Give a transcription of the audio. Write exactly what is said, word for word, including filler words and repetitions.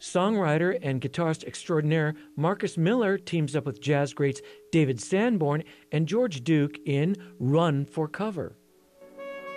Songwriter and guitarist extraordinaire Marcus Miller teams up with jazz greats David Sanborn and George Duke in Run for Cover.